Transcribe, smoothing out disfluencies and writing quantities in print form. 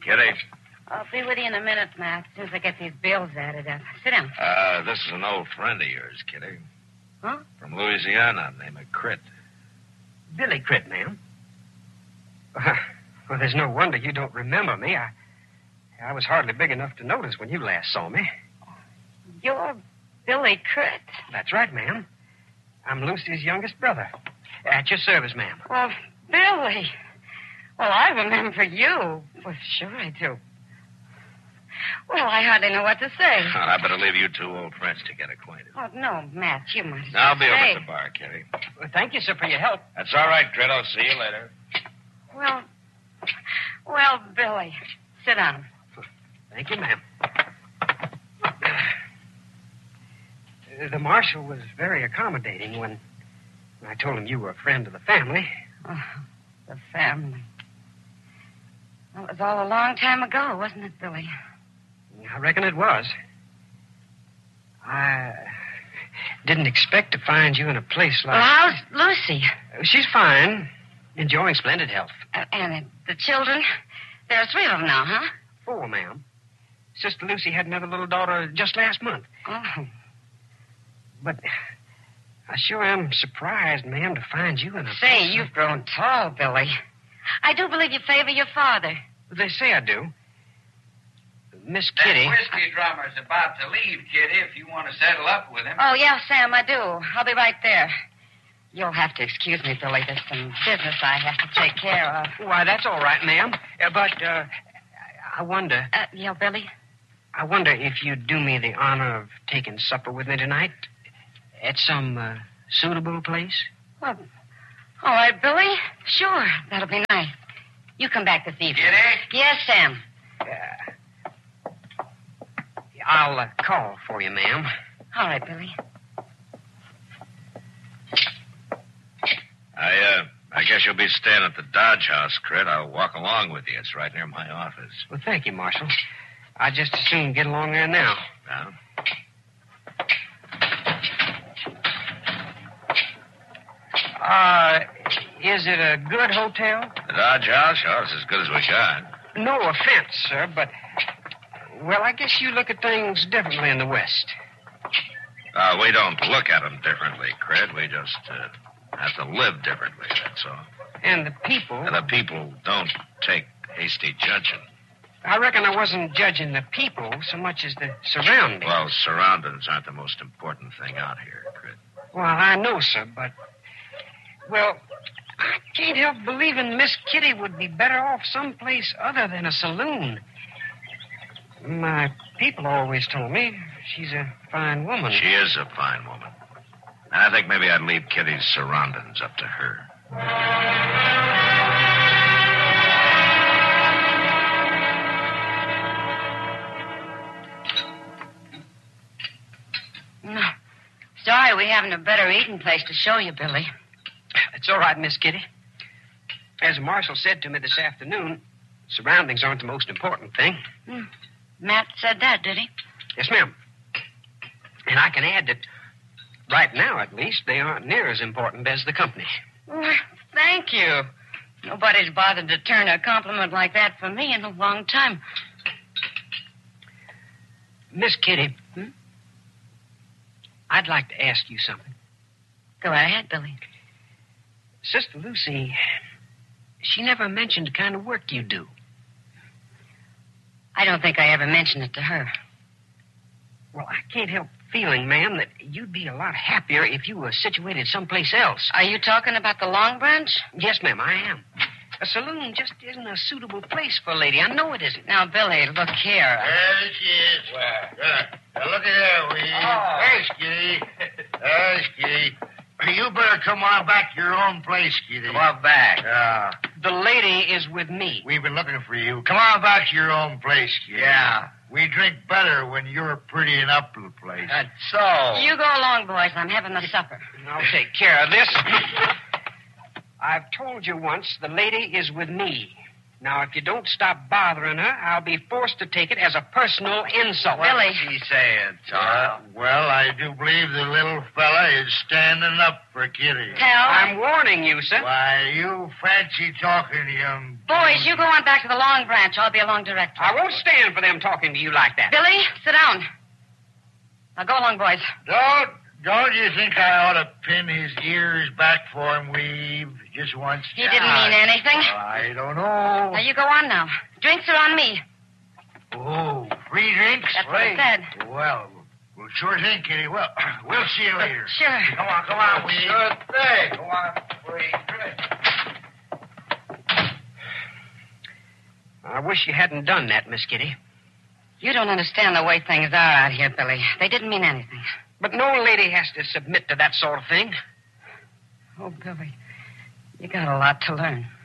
Kitty. I'll be with you in a minute, Matt, as soon as I get these bills added up. Sit down. This is an old friend of yours, Kitty. Huh? From Louisiana, named Crit. Billy Crit, ma'am. Well, there's no wonder you don't remember me. I was hardly big enough to notice when you last saw me. You're Billy Crit. That's right, ma'am. I'm Lucy's youngest brother. At your service, ma'am. Well, Billy. Well, I remember you. Well, sure I do. Well, I hardly know what to say. Well, I better leave you two old friends to get acquainted. Oh, no, Matt, you must I'll be over stay. at the bar, Kitty. Well, thank you, sir, for your help. That's all right, Crit. I'll see you later. Well, Billy, sit down. Thank you, ma'am. The marshal was very accommodating when I told him you were a friend of the family. Oh, the family. Well, it was all a long time ago, wasn't it, Billy? I reckon it was. I didn't expect to find you in a place like... Well, how's Lucy? She's fine. Enjoying splendid health. And the children? There are 3 of them now, huh? 4, ma'am. Sister Lucy had another little daughter just last month. Oh. But I sure am surprised, ma'am, to find you in a... Say, you've grown tall, Billy. I do believe you favor your father. They say I do. Miss Kitty... That whiskey drummer's about to leave, Kitty, if you want to settle up with him. Oh, yeah, Sam, I do. I'll be right there. You'll have to excuse me, Billy. There's some business I have to take care of. Why, that's all right, ma'am. But I wonder... Yeah, Billy? I wonder if you'd do me the honor of taking supper with me tonight at some suitable place? Well, all right, Billy. Sure, that'll be nice. You come back this evening. Kitty? Yes, Sam. I'll call for you, ma'am. All right, Billy. I guess you'll be staying at the Dodge House, Crit. I'll walk along with you. It's right near my office. Well, thank you, Marshal. I'd just as soon get along there now. Now? Is it a good hotel? The Dodge House? Oh, it's as good as we got. No offense, sir, but... Well, I guess you look at things differently in the West. We don't look at them differently, Crit. We just have to live differently, that's all. And the people... And the people don't take hasty judging. I reckon I wasn't judging the people so much as the surroundings. Well, surroundings aren't the most important thing out here, Crit. Well, I know, sir, but... Well, I can't help believing Miss Kitty would be better off someplace other than a saloon. My people always told me she's a fine woman. She is a fine woman. I think maybe I'd leave Kitty's surroundings up to her. No. Sorry we haven't a better eating place to show you, Billy. It's all right, Miss Kitty. As Marshal said to me this afternoon, surroundings aren't the most important thing. Matt said that, did he? Yes, ma'am. And I can add that right now, at least, they aren't near as important as the company. Well, thank you. Nobody's bothered to turn a compliment like that for me in a long time. Miss Kitty, I'd like to ask you something. Go ahead, Billy. Sister Lucy, she never mentioned the kind of work you do. I don't think I ever mentioned it to her. Well, I can't help feeling, ma'am, that you'd be a lot happier if you were situated someplace else. Are you talking about the Long Branch? Yes, ma'am, I am. A saloon just isn't a suitable place for a lady. I know it isn't. Now, Billy, look here. There she is. Now, look at there, will you? Oh. There's Kitty. There's Kitty. You better come on back to your own place, Kitty. Come on back. The lady is with me. We've been looking for you. Come on back to your own place, Kitty. Yeah. We drink better when you're prettying up the place. That's so. You go along, boys. I'm having the supper. I'll take care of this. I've told you once, the lady is with me. Now, if you don't stop bothering her, I'll be forced to take it as a personal insult. Billy. What's he saying, Tom? Well, I do believe the little fella is standing up for Kitty. Tell. I'm warning you, sir. Why, you fancy talking, young... Boys, you go on back to the Long Branch. I'll be along directly. I won't stand for them talking to you like that. Billy, sit down. Now go along, boys. Don't you think I ought to pin his ears back for him, Weave, just once? He didn't mean anything. I don't know. Now you go on now. Drinks are on me. Oh, free drinks? That's what I said. Well, sure thing, Kitty. Well, we'll see you later. Sure. Come on, Weave. Sure thing. Go on, free drink. I wish you hadn't done that, Miss Kitty. You don't understand the way things are out here, Billy. They didn't mean anything. But no lady has to submit to that sort of thing. Oh, Billy, you got a lot to learn.